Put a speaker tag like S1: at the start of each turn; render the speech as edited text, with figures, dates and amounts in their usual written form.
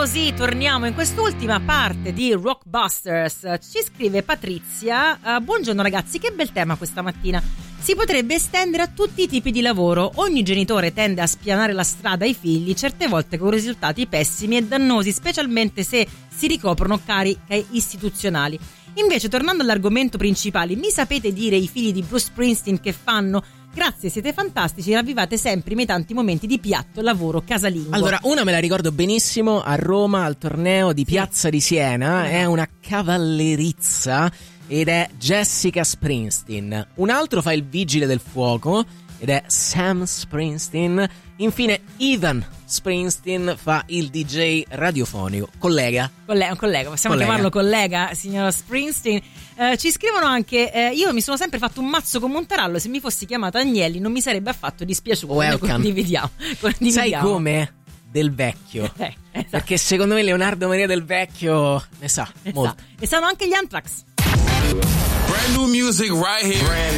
S1: così torniamo in quest'ultima parte di Rockbusters. Ci scrive Patrizia: buongiorno ragazzi, che bel tema questa mattina. Si potrebbe estendere a tutti i tipi di lavoro. Ogni genitore tende a spianare la strada ai figli, certe volte con risultati pessimi e dannosi, specialmente se si ricoprono cariche istituzionali. Invece, tornando all'argomento principale, mi sapete dire i figli di Bruce Springsteen che fanno? Grazie, siete fantastici, ravvivate sempre i miei tanti momenti di piatto, lavoro, casalingo.
S2: Allora, una me la ricordo benissimo a Roma, al torneo di Piazza di Siena, è una cavallerizza ed è Jessica Springsteen. Un altro fa il vigile del fuoco ed è Sam Springsteen. Infine Ethan Springsteen fa il DJ radiofonico. Collega,
S1: un collega, possiamo chiamarlo collega, signora Springsteen. Ci scrivono anche: io mi sono sempre fatto un mazzo come un tarallo, se mi fossi chiamata Agnelli non mi sarebbe affatto dispiaciuto. Condividiamo.
S2: Sai come? Del Vecchio.
S1: Esatto.
S2: Perché secondo me Leonardo Maria Del Vecchio ne sa molto.
S1: E sanno anche gli Anthrax.
S3: Brand new music right here.